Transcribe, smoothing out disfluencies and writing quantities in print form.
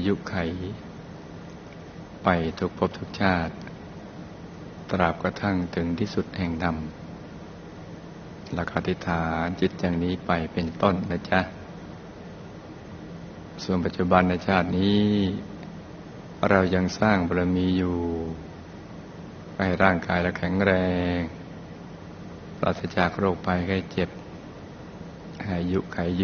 ยุไขไปทุกภพทุกชาติตราบกระทั่งถึงที่สุดแห่งดำแล้วก็อธิษฐานจิตอย่างนี้ไปเป็นต้นนะจ๊ะส่วนปัจจุบันในชาตินี้เรายังสร้างบารมีอยู่ให้ร่างกายเราแข็งแรงปราศจากโรคภัยไข้เจ็บอายุขัย